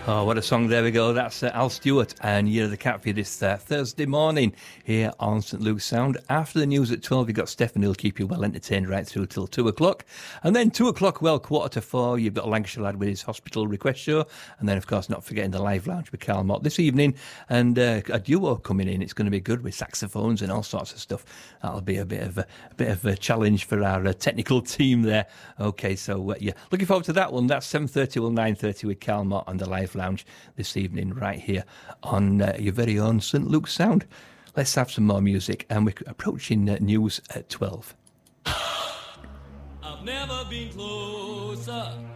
Oh, what a song. There we go. That's Al Stewart and Year of the Cat for you this Thursday morning here on St. Luke's Sound. After the news at 12, you've got Stefan who'll keep you well entertained right through till 2 o'clock. And then 2 o'clock, well, 3:45, you've got a Lancashire lad with his hospital request show. And then, of course, not forgetting the live lounge with Carl Mott this evening. And a duo coming in. It's going to be good with saxophones and all sorts of stuff. That'll be a bit of a challenge for our technical team there. Okay, so, yeah, looking forward to that one. That's 7:30 or 9:30 with Carl Mott and the live lounge this evening right here on your very own St. Luke's Sound. Let's have some more music, and we're approaching news at 12. I've never been closer